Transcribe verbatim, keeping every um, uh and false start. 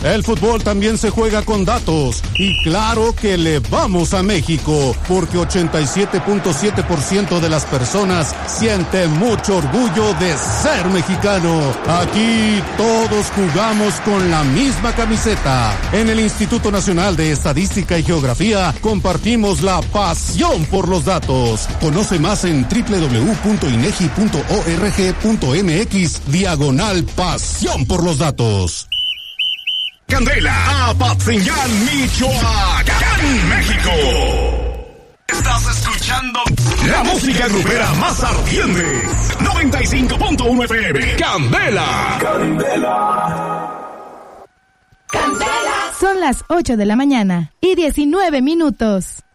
El fútbol también se juega con datos. Y claro que le vamos a México, porque ochenta y siete punto siete por ciento de las personas siente mucho orgullo de ser mexicano. Aquí todos jugamos con la misma camiseta. En el Instituto Nacional de Estadística y Geografía compartimos la pasión por los datos. Conoce más en doble u doble u doble u punto inegi punto org punto mx diagonal pasión por los datos. Candela, Apatzingán, Michoacán, México. Estás escuchando la música grupera más ardiente. noventa y cinco punto uno F M. Candela. Candela. Candela. Son las ocho de la mañana y diecinueve minutos.